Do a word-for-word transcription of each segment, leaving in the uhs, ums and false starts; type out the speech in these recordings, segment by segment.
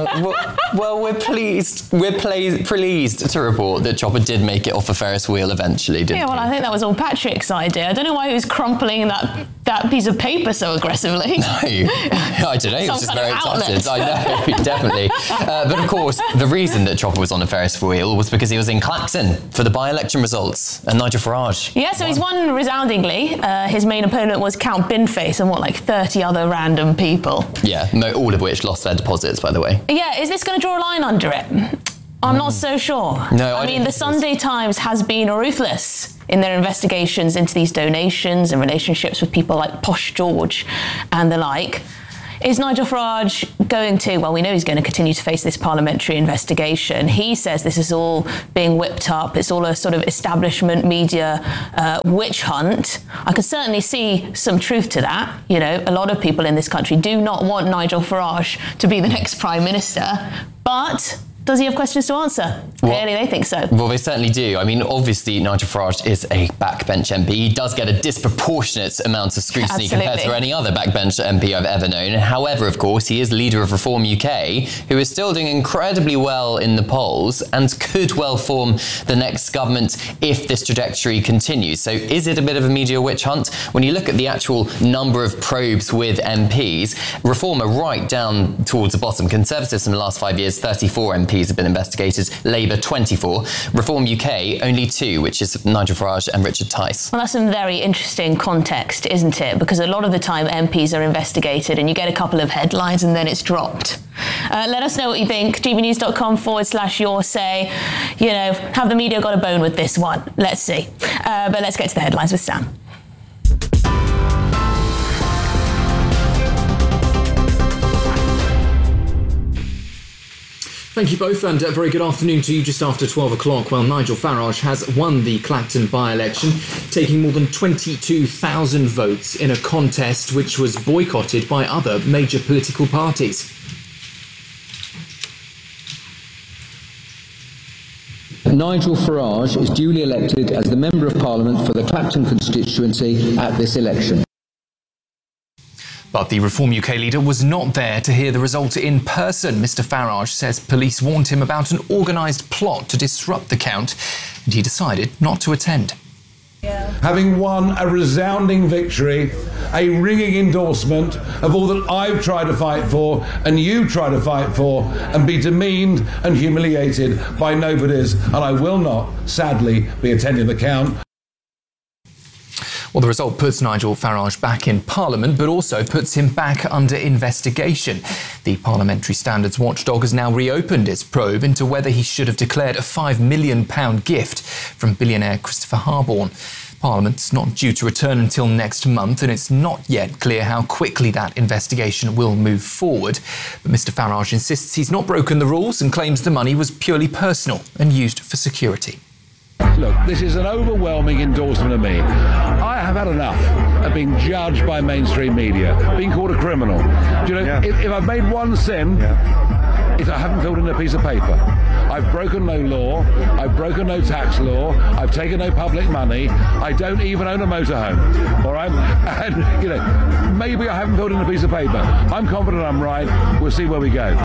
well, well, we're pleased. We're pleased, pleased to report that Chopper did make it off a Ferris wheel eventually, didn't Yeah, well, he? I think that was all Patrick's idea. I don't know why he was crumpling that that piece of paper so aggressively. No, I don't know. He was just Some very kind of excited. I know, definitely. Uh, but of course, the reason that Chopper was on a Ferris wheel was because he was in Clacton for the by-election results, and Nigel Farage. Yeah, so he's won resoundingly. Uh, his main opponent was Count Binface and what, like thirty other random people. Yeah, no, all of which lost their deposits, by the way. Yeah, is this going to draw a line under it? I'm not so sure. No, I I mean, don't the think it Sunday Times has been ruthless in their investigations into these donations and relationships with people like Posh George and the like. Is Nigel Farage going to, well, we know he's going to continue to face this parliamentary investigation. He says this is all being whipped up. It's all a sort of establishment media uh, witch hunt. I can certainly see some truth to that. You know, a lot of people in this country do not want Nigel Farage to be the next Prime Minister, but does he have questions to answer? Well, Clearly they think so. Well, they certainly do. I mean, obviously, Nigel Farage is a backbench M P. He does get a disproportionate amount of scrutiny Absolutely. compared to any other backbench M P I've ever known. However, of course, he is leader of Reform U K, who is still doing incredibly well in the polls and could well form the next government if this trajectory continues. So is it a bit of a media witch hunt? When you look at the actual number of probes with M Ps, Reform are right down towards the bottom. Conservatives in the last five years, thirty-four M Ps have been investigated. Labour, twenty-four. Reform U K, only two, which is Nigel Farage and Richard Tice. Well, that's some very interesting context, isn't it? Because a lot of the time M Ps are investigated and you get a couple of headlines and then it's dropped. Uh, let us know what you think. gbnews.com forward slash your say. You know, have the media got a bone with this one? Let's see. Uh, but let's get to the headlines with Sam. Thank you both, and a very good afternoon to you just after twelve o'clock. Well, Nigel Farage has won the Clacton by-election, taking more than twenty-two thousand votes in a contest which was boycotted by other major political parties. Nigel Farage is duly elected as the Member of Parliament for the Clacton constituency at this election. But the Reform U K leader was not there to hear the result in person. Mister Farage says police warned him about an organised plot to disrupt the count, and he decided not to attend. Yeah. Having won a resounding victory, a ringing endorsement of all that I've tried to fight for and you try to fight for, and be demeaned and humiliated by nobodies, and I will not, sadly, be attending the count. Well, the result puts Nigel Farage back in Parliament, but also puts him back under investigation. The Parliamentary Standards Watchdog has now reopened its probe into whether he should have declared a five million pounds gift from billionaire Christopher Harborne. Parliament's not due to return until next month, and it's not yet clear how quickly that investigation will move forward. But Mister Farage insists he's not broken the rules and claims the money was purely personal and used for security. Look, this is an overwhelming endorsement of me. I have had enough of being judged by mainstream media, being called a criminal. Do you know, yeah. if, if I've made one sin, yeah. it's I haven't filled in a piece of paper. I've broken no law, I've broken no tax law, I've taken no public money, I don't even own a motorhome, all right? And, you know, maybe I haven't filled in a piece of paper. I'm confident I'm right. We'll see where we go.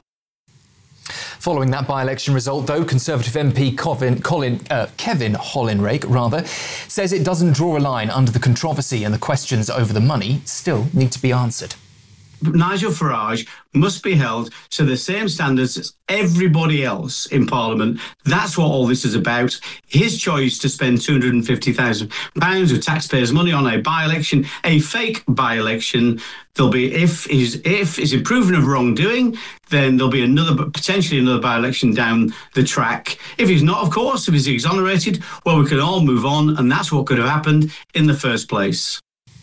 Following that by-election result, though, Conservative M P Colin, Colin, uh, Kevin Hollinrake rather, says it doesn't draw a line under the controversy, and the questions over the money still need to be answered. Nigel Farage must be held to the same standards as everybody else in Parliament. That's what all this is about. His choice to spend two hundred fifty thousand pounds of taxpayers' money on a by-election, a fake by-election. There'll be, if he's, if he's proven of wrongdoing, then there'll be another, potentially another by-election down the track. If he's not, of course, if he's exonerated, well, we can all move on, and that's what could have happened in the first place.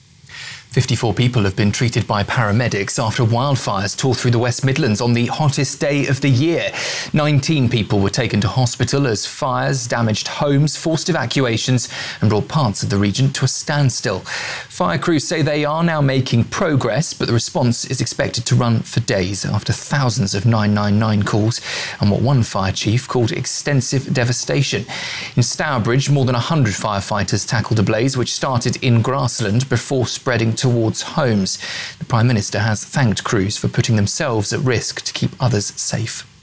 fifty-four people have been treated by paramedics after wildfires tore through the West Midlands on the hottest day of the year. nineteen people were taken to hospital as fires damaged homes, forced evacuations and brought parts of the region to a standstill. Fire crews say they are now making progress, but the response is expected to run for days after thousands of nine nine nine calls and what one fire chief called extensive devastation. In Stourbridge, more than one hundred firefighters tackled a blaze which started in grassland before spreading towards homes. The Prime Minister has thanked crews for putting themselves at risk to keep others safe.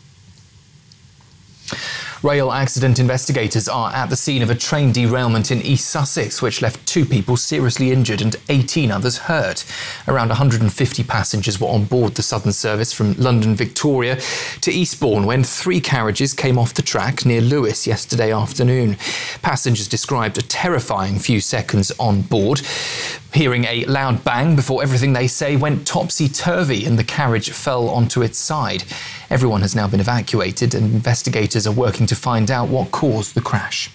Rail accident investigators are at the scene of a train derailment in East Sussex, which left two people seriously injured and eighteen others hurt. Around one hundred fifty passengers were on board the Southern service from London Victoria to Eastbourne when three carriages came off the track near Lewes yesterday afternoon. Passengers described a terrifying few seconds on board, hearing a loud bang before everything they say went topsy-turvy and the carriage fell onto its side. Everyone has now been evacuated and investigators are working to find out what caused the crash.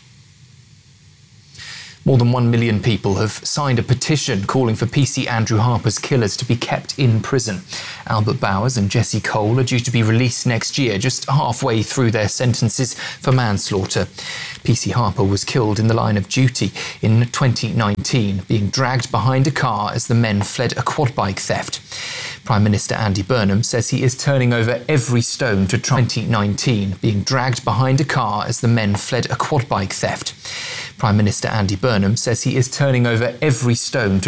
More than one million people have signed a petition calling for P C Andrew Harper's killers to be kept in prison. Albert Bowers and Jesse Cole are due to be released next year, just halfway through their sentences for manslaughter. P C Harper was killed in the line of duty in twenty nineteen, being dragged behind a car as the men fled a quad bike theft. Prime Minister Andy Burnham says he is turning over every stone to twenty nineteen, being dragged behind a car as the men fled a quad bike theft. Prime Minister Andy Burnham says he is turning over every stone to